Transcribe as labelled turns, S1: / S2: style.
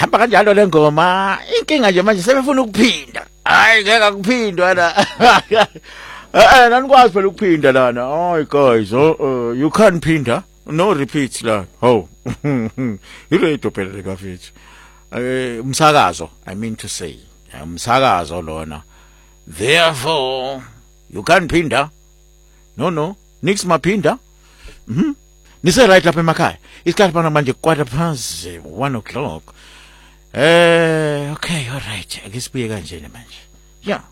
S1: hamba kanjalo lengoma inkinga nje manje sebefuna ukuphinda hayi ngeke kuphindwa la nanikwazi phela ukuphinda lana hayi guys you can't phinda no repeat la ho iredo phela lekafethu umsakazo I mean to say umsakazo lona therefore you can't phinda no nix maphinda nise right lapha emakhaya isikhathi bana manje 1:15 okay all right akisibuye kanje manje yeah